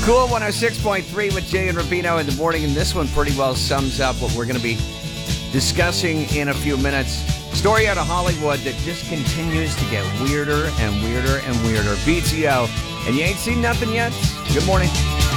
Cool 106.3 with Jay and Rubino in the morning, and this one pretty well sums up what we're going to be discussing in a few minutes. Story out of Hollywood that just continues to get weirder and weirder and weirder. BTO, and you ain't seen nothing yet? Good morning.